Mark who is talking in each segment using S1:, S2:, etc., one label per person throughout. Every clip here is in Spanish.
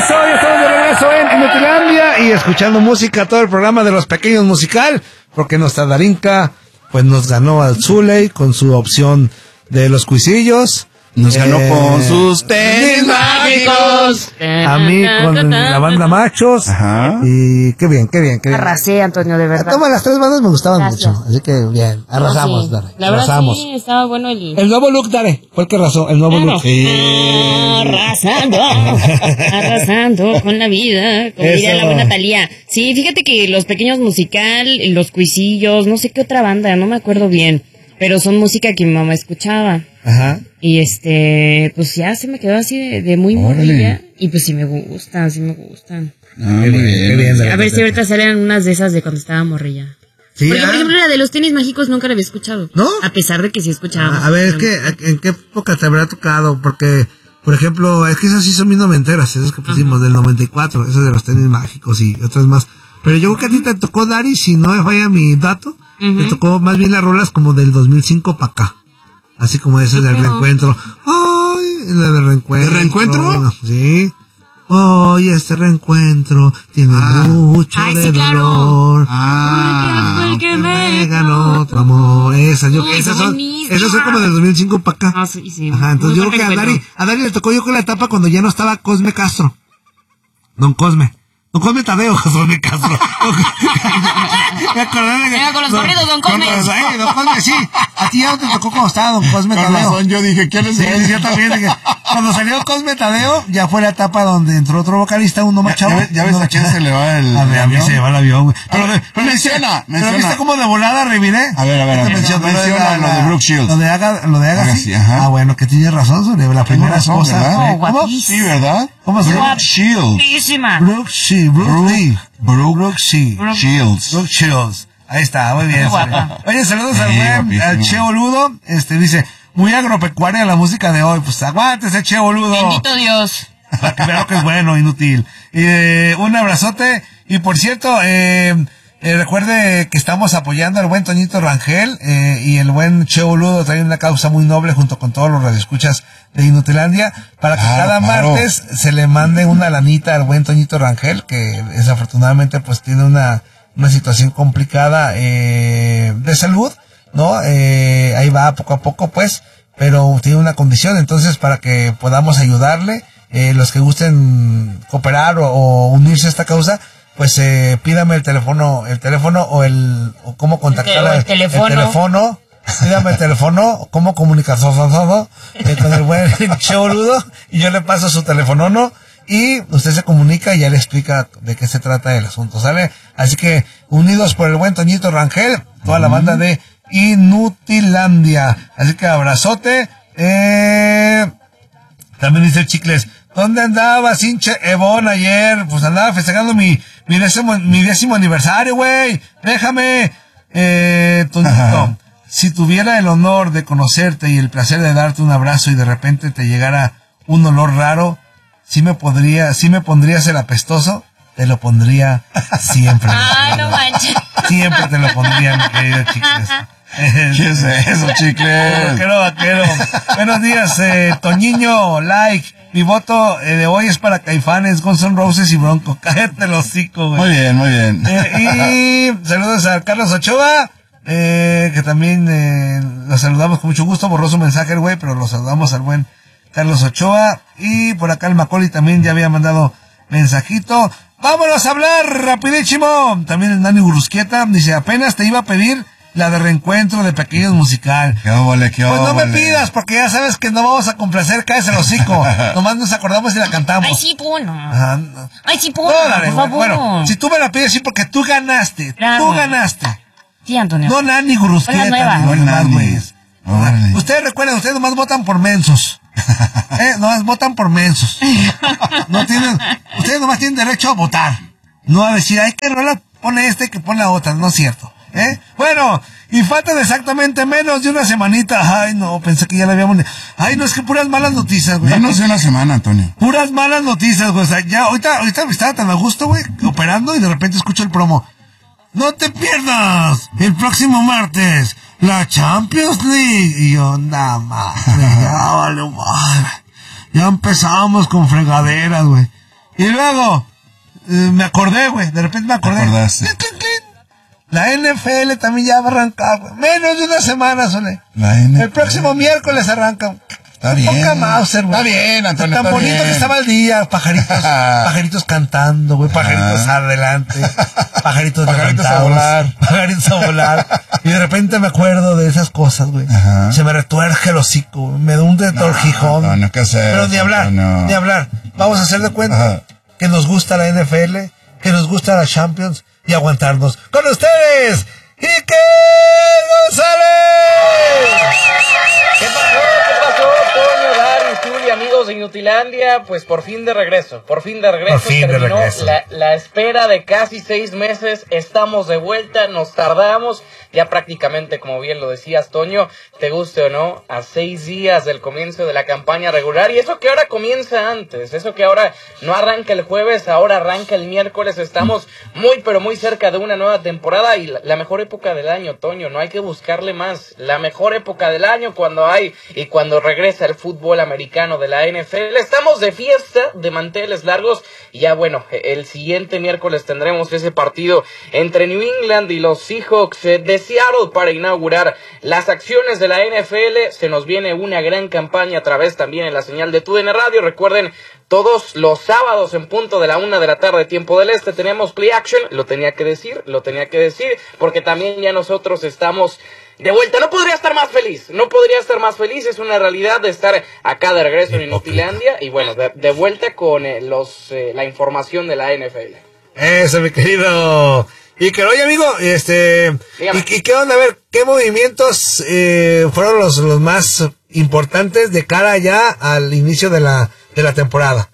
S1: ya estamos de regreso en Inutilandia y escuchando música, todo el programa de los pequeños musical, porque nuestra Darinka pues nos ganó al Zuley con su opción de los cuisillos.
S2: Nos ganó con sus tenis mágicos.
S1: A mí con la banda Machos.
S2: Ajá.
S1: Y qué bien.
S3: Arrasé, Antonio, de verdad.
S1: Toma, las tres bandas me gustaban
S3: Gracias.
S1: mucho. Así que bien, arrasamos,
S3: Sí.
S1: Dare.
S3: La verdad
S1: Arrasamos.
S3: sí, estaba bueno el
S1: El nuevo look, Dare. Fue el que arrasó, el nuevo look.
S3: Arrasando con la vida, como diría la buena Thalía. Sí, fíjate que los pequeños musical, los cuisillos, no sé qué otra banda, no me acuerdo bien, pero son música que mi mamá escuchaba.
S1: Ajá.
S3: Y pues ya se me quedó así de muy morrilla. Y pues sí me gustan.
S1: Qué bien, Dare.
S3: A ver si ahorita salen unas de esas de cuando estaba morrilla.
S1: Sí,
S3: Porque, por ejemplo, la de los tenis mágicos nunca la había escuchado.
S1: ¿No?
S3: A pesar de que sí escuchábamos.
S1: A ver, es que, ¿en qué época te habrá tocado? Porque, por ejemplo, es que esas sí son bien noventeras, esas que pusimos del 94, esas de los tenis mágicos y otras más. Pero yo creo que a ti te tocó, Dari, si no me falla mi dato, te tocó más bien las rolas como del 2005 para acá. Así como ese del reencuentro. ¡Ay! La del reencuentro.
S2: ¿El reencuentro?
S1: Bueno, sí. Hoy este reencuentro tiene mucho
S3: Ay,
S1: de
S3: sí, claro.
S1: dolor.
S3: Porque
S1: Me ganó tu amor. Esas son como del 2005 para acá.
S3: Ah, sí.
S1: Ajá, entonces
S3: Muy
S1: yo creo que
S3: buen
S1: a Dari le tocó yo con la etapa cuando ya no estaba Cosme Castro. Don Cosme Tadeo, Cosme Castro. Me acordé de que...
S3: Venga, con los corridos, Don Cosme.
S1: Don Cosme, sí. A ti ya no te tocó cuando estaba Don Cosme
S2: Con
S1: Tadeo.
S2: razón, yo dije, ¿quién es
S1: Sí,
S2: ese?
S1: yo también dije. Cuando salió Cosme Tadeo, ya fue la etapa donde entró otro vocalista, uno más chavo.
S2: Ya ves a quién se le va el
S1: A mí
S2: avión.
S1: se le va el avión, güey.
S2: Pero menciona.
S1: Pero viste cómo de volada reviré.
S2: A ver, menciona lo de Brooke Shields.
S1: Lo de Agassi.
S2: Agassi, ajá.
S1: Ah, bueno, que tienes razón sobre la primera
S2: razón,
S1: esposa.
S2: ¿verdad?
S1: ¿Cómo?
S3: Guapísima.
S2: Sí, ¿verdad?
S1: ¿Cómo se llama?
S2: Brooke Shields.
S3: Guapísima.
S1: Brooke Shields. Ahí está, muy bien.
S3: Guapa.
S1: Oye, saludos
S2: Sí,
S1: al buen,
S2: guapísimo.
S1: al Che Boludo. Dice, muy agropecuaria la música de hoy. Pues aguántese, Che Boludo.
S3: Bendito Dios.
S1: Para que vean que es bueno, inútil. Un abrazote. Y por cierto, recuerde que estamos apoyando al buen Toñito Rangel, y el buen Che Boludo trae una causa muy noble junto con todos los radioescuchas de Inutilandia, para que cada martes se le mande una lanita al buen Toñito Rangel, que desafortunadamente pues tiene una situación complicada de salud, ¿no? Ahí va poco a poco pues, pero tiene una condición, entonces para que podamos ayudarle, los que gusten cooperar o unirse a esta causa, pues pídame el teléfono o cómo contactar
S3: el teléfono.
S1: Pídame el teléfono, cómo comunicarse con el buen Che Boludo, y yo le paso su teléfono, ¿no? Y usted se comunica y ya le explica de qué se trata el asunto, ¿sale? Así que, unidos por el buen Toñito Rangel, toda la banda de Inutilandia. Así que abrazote. También dice el Chicles, ¿dónde andabas, hinche Evon, ayer? Pues andaba festejando mi 10º aniversario, güey. Déjame. Toñito, si tuviera el honor de conocerte y el placer de darte un abrazo y de repente te llegara un olor raro, ¿sí me pondrías el apestoso? Te lo pondría siempre.
S3: Ay, no manches.
S1: Siempre te lo pondría, mi querido Chicles.
S2: ¿Qué es eso, Chicles?
S1: Vaquero. Buenos días, Toñiño, like. Mi voto de hoy es para Caifanes, Guns N' Roses y Bronco. Cállate el hocico, güey.
S2: Muy bien.
S1: Y saludos a Carlos Ochoa, que también lo saludamos con mucho gusto. Borró su mensaje el güey, pero lo saludamos al buen Carlos Ochoa. Y por acá el Macaulay también ya había mandado mensajito. Vámonos a hablar rapidísimo. También el Nani Urrusquieta dice, apenas te iba a pedir la de reencuentro de Pequeños Musical.
S2: ¿Qué óvole?
S1: Pues no me pidas, porque ya sabes que no vamos a complacer, cállese el hocico. Nomás nos acordamos y la cantamos.
S3: Ay, sí, Puno.
S1: No.
S3: Ay, sí, Puno,
S1: Dale,
S3: por favor.
S1: bueno, si tú me la pides, sí, porque tú ganaste.
S3: Claro.
S1: Tú ganaste.
S3: Sí, Antonio.
S1: No Nani Gurusquieta,
S3: Fue la nueva.
S1: no el más,
S2: Nani.
S1: güeyes.
S2: Órale.
S1: Ustedes recuerden, ustedes nomás votan por mensos. Nomás votan por mensos. Ustedes nomás tienen derecho a votar. No a decir, ay, que rola pone que pone la otra. No es cierto. Bueno, y faltan exactamente menos de una semanita. Ay, no, pensé que ya la habíamos... Ay, no, es que puras malas noticias, güey.
S2: Menos de una semana, Antonio.
S1: Puras malas noticias, güey. O sea, ya, ahorita estaba tan a gusto, güey, operando, y de repente escucho el promo. No te pierdas el próximo martes la Champions League. Y yo, nada más, ya vale, madre. Ya empezamos con fregaderas, güey. Y luego, me acordé, güey, de repente me acordé. La NFL también ya va a arrancar, güey. Menos de una semana, Sole. El próximo miércoles arranca.
S2: Está bien.
S1: Poca Mauser, güey.
S2: Está bien, Antonio.
S1: Tan bonito
S2: bien.
S1: que estaba el día. Pajaritos cantando, güey. Pajaritos adelante. Pajaritos
S2: a volar.
S1: Pajaritos a volar. Y de repente me acuerdo de esas cosas, güey. Se me retuerce el hocico, güey. Me da un retorjijón.
S2: No, ¿qué hacer?
S1: Pero ni hablar. Vamos a hacer de cuenta que nos gusta la NFL, que nos gusta la Champions y aguantarnos. ¡Con ustedes! ¡Iker González!
S4: ¿Qué pasó, Toño, Gary, Zuli, amigos de Inutilandia? Pues por fin de regreso. Terminó la espera de casi 6 meses. Estamos de vuelta, nos tardamos. Ya prácticamente, como bien lo decías, Toño, te guste o no, a 6 días del comienzo de la campaña regular. Y eso que ahora comienza antes, eso que ahora no arranca el jueves, ahora arranca el miércoles. Estamos muy, pero muy cerca de una nueva temporada y la mejor época del año, Toño. No hay que buscarle más. La mejor época del año cuando regresa el fútbol americano de la NFL. Estamos de fiesta, de manteles largos. Y ya bueno, el siguiente miércoles tendremos ese partido entre New England y los Seahawks de Seattle para inaugurar las acciones de la NFL. Se nos viene una gran campaña a través también en la señal de TUDN Radio. Recuerden, todos los sábados en punto de la 1 de la tarde, tiempo del este, tenemos Play Action. Lo tenía que decir, porque también ya nosotros estamos de vuelta. No podría estar más feliz, es una realidad de estar acá de regreso en Inutilandia y bueno, de vuelta con la información de la NFL.
S1: Eso, mi querido Iker. Oye, amigo, ¿y qué onda? A ver, ¿qué movimientos fueron los más importantes de cara ya al inicio de la temporada?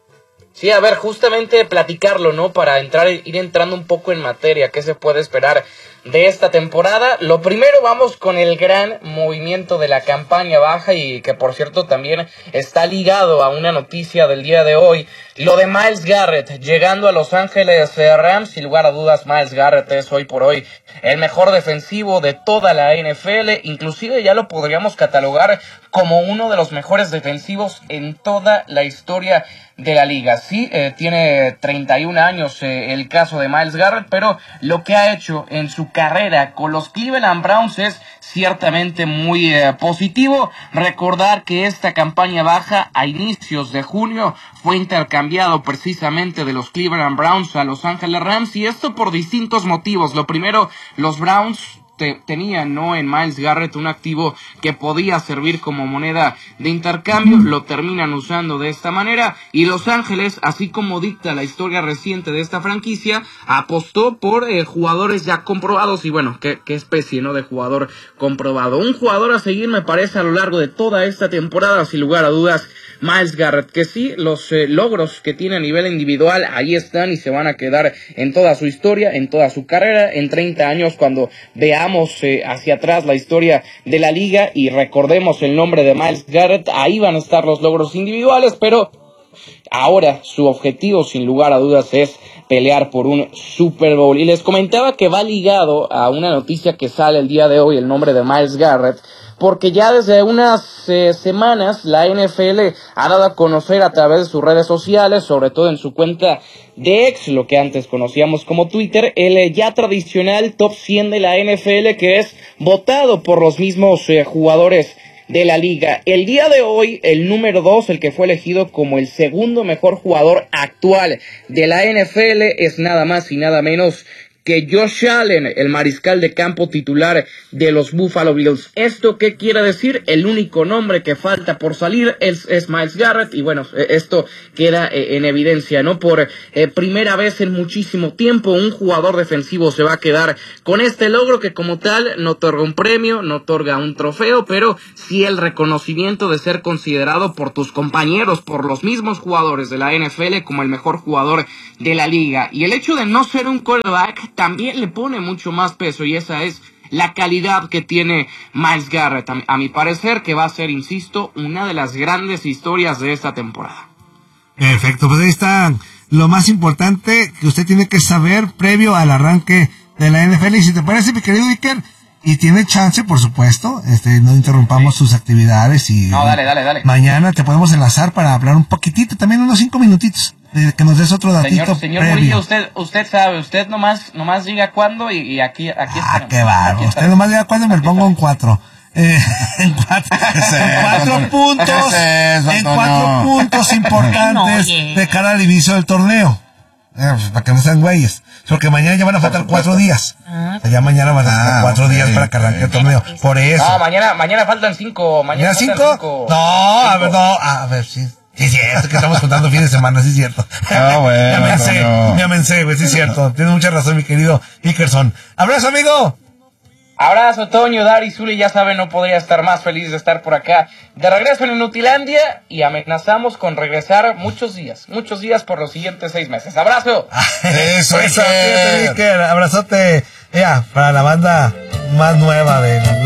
S4: Sí, a ver, justamente platicarlo, ¿no? Para ir entrando un poco en materia, ¿qué se puede esperar de esta temporada? Lo primero, vamos con el gran movimiento de la campaña baja y que por cierto también está ligado a una noticia del día de hoy, lo de Myles Garrett llegando a Los Ángeles Rams. Sin lugar a dudas, Myles Garrett es hoy por hoy el mejor defensivo de toda la NFL, inclusive ya lo podríamos catalogar como uno de los mejores defensivos en toda la historia de la liga. Sí, tiene 31 años el caso de Myles Garrett, pero lo que ha hecho en su carrera con los Cleveland Browns es ciertamente muy positivo. Recordar que esta campaña baja a inicios de junio fue intercambiado precisamente de los Cleveland Browns a Los Ángeles Rams, y esto por distintos motivos. Lo primero, los Browns tenían, ¿no?, en Myles Garrett un activo que podía servir como moneda de intercambio, lo terminan usando de esta manera, y Los Ángeles, así como dicta la historia reciente de esta franquicia, apostó por jugadores ya comprobados. Y bueno, qué especie, ¿no?, de jugador comprobado. Un jugador a seguir, me parece, a lo largo de toda esta temporada, sin lugar a dudas, Myles Garrett, que sí, los logros que tiene a nivel individual ahí están y se van a quedar en toda su historia, en toda su carrera, en 30 años cuando veamos hacia atrás la historia de la liga y recordemos el nombre de Myles Garrett, ahí van a estar los logros individuales, pero ahora su objetivo sin lugar a dudas es pelear por un Super Bowl. Y les comentaba que va ligado a una noticia que sale el día de hoy, el nombre de Myles Garrett, porque ya desde unas semanas la NFL ha dado a conocer a través de sus redes sociales, sobre todo en su cuenta de X, lo que antes conocíamos como Twitter, el ya tradicional top 100 de la NFL, que es votado por los mismos jugadores de la liga. El día de hoy, el número 2, el que fue elegido como el segundo mejor jugador actual de la NFL, es nada más y nada menos que Josh Allen, el mariscal de campo titular de los Buffalo Bills. ¿Esto qué quiere decir? El único nombre que falta por salir es Myles Garrett, y bueno, esto queda en evidencia, ¿no? Por primera vez en muchísimo tiempo, un jugador defensivo se va a quedar con este logro que como tal no otorga un premio, no otorga un trofeo, pero sí el reconocimiento de ser considerado por tus compañeros, por los mismos jugadores de la NFL como el mejor jugador de la liga. Y el hecho de no ser un quarterback también le pone mucho más peso, y esa es la calidad que tiene Myles Garrett, a mi parecer, que va a ser, insisto, una de las grandes historias de esta temporada.
S1: Perfecto, pues ahí está lo más importante que usted tiene que saber previo al arranque de la NFL. Y si te parece, mi querido Iker, y tiene chance, por supuesto, no interrumpamos sus actividades y
S4: no, dale.
S1: Mañana te podemos enlazar para hablar un poquitito, también unos 5 minutitos, que nos des otro datito
S4: Señor
S1: previo.
S4: Murillo, usted sabe, usted nomás diga cuándo y aquí estaremos.
S1: Qué bárbaro. Usted nomás diga cuándo me pongo en 4. En 4 puntos. En 4 puntos importantes de cara al inicio del torneo. Para que no sean güeyes. Porque mañana ya van a faltar 4 días. O sea, ya mañana van a faltar 4 días para que arranque el torneo. Por eso.
S4: No, mañana faltan 5.
S1: ¿Mañana 5? No, a ver, sí. Sí, es cierto, que estamos contando fin de semana, sí es cierto.
S2: Bueno,
S1: me amencé, güey, sí es cierto. Tienes mucha razón, mi querido Ickerson. ¡Abrazo, amigo!
S4: Abrazo, Toño, Dari, Zuli, ya saben, no podría estar más feliz de estar por acá. De regreso en Inutilandia y amenazamos con regresar muchos días por los siguientes 6 meses. ¡Abrazo!
S1: Eso, Iker. Abrazote, para la banda más nueva de